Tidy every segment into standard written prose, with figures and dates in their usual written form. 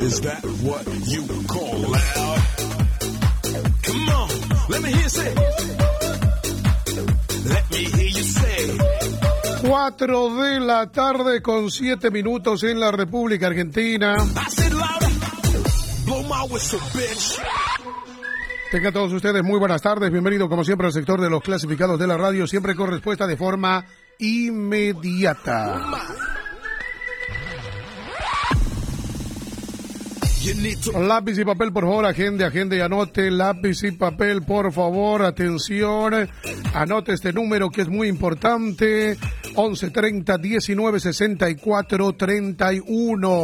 Is that what you call loud? Come on, let me hear you say. Let me hear you say. 4 de la tarde con 7 minutos en la República Argentina. Blow my whistle, bitch. Tengan todos ustedes muy buenas tardes. Bienvenido como siempre al sector de los clasificados de la radio, siempre con respuesta de forma inmediata. Lápiz y papel, por favor, agende y anote. Lápiz y papel, por favor, atención. Anote este número que es muy importante. 1130 19 64 31.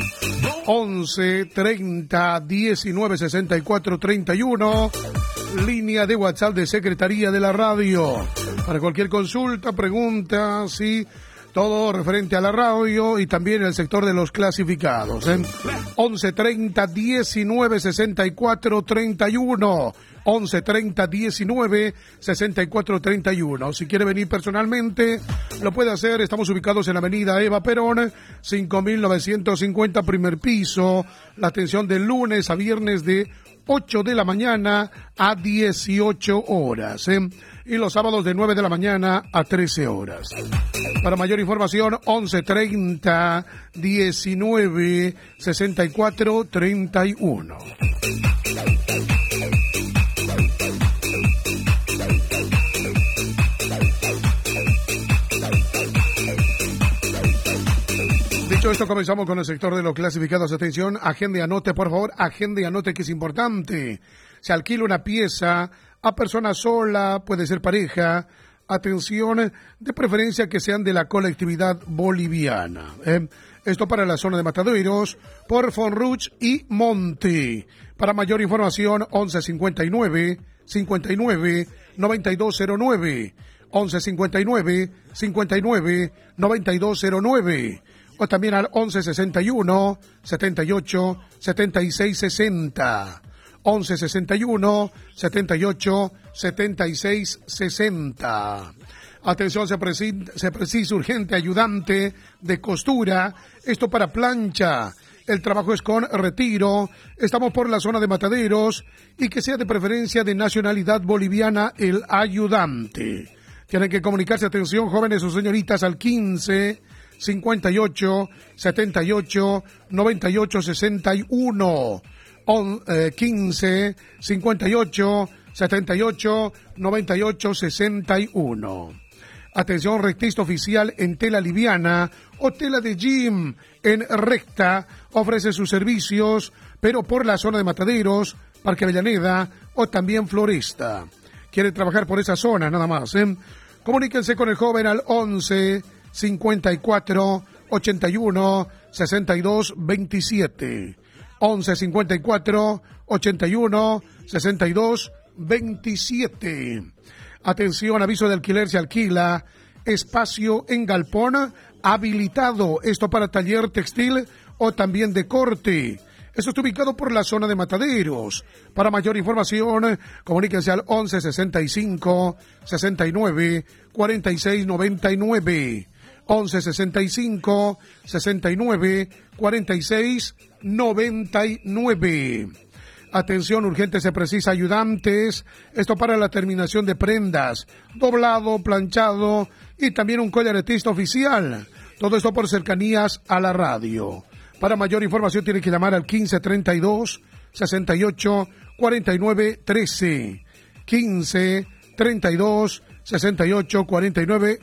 1130 19 64 31. Línea de WhatsApp de Secretaría de la Radio. Para cualquier consulta, pregunta, sí. Todo referente a la radio y también el sector de los clasificados. 1130 19 64 31. 1130 19 64 31. Si quiere venir personalmente, lo puede hacer. Estamos ubicados en la avenida Eva Perón, 5950, primer piso. La atención de lunes a viernes de 8 de la mañana a 18 horas. Y los sábados de 9 de la mañana a 13 horas. Para mayor información, 1130 19 64 31. Dicho esto, comenzamos con el sector de los clasificados. Atención, agende y anote, por favor, agende y anote que es importante. Se alquila una pieza a persona sola, puede ser pareja. Atención, de preferencia que sean de la colectividad boliviana. Esto para la zona de Mataderos, por Fonruch y Monte. Para mayor información, 1159 59 9209. 1159 59 9209. O también al 1161 78 76 60. 1161 78 76 60. Atención, se precisa urgente ayudante de costura. Esto para plancha. El trabajo es con retiro. Estamos por la zona de Mataderos y que sea de preferencia de nacionalidad boliviana el ayudante. Tienen que comunicarse, atención, jóvenes o señoritas, al 15 58 78 98 61. 15 58 78 98 61. Atención, rectista oficial en tela liviana o tela de gym en recta. Ofrece sus servicios, pero por la zona de Mataderos, Parque Avellaneda o también Floresta. Quiere trabajar por esa zona nada más. Comuníquense con el joven al 11 54 81 62 27. 11 54 81 62 27. Atención, aviso de alquiler, se alquila espacio en galpón habilitado. Esto para taller textil o también de corte. Esto está ubicado por la zona de Mataderos. Para mayor información, comuníquense al 11 65 69 46 99. 11 65 69 46 99. Atención, urgente, se precisa ayudantes. Esto para la terminación de prendas, doblado, planchado y también un collaretista oficial. Todo esto por cercanías a la radio. Para mayor información tiene que llamar al 15 32 68 49 13. 15 32 68 49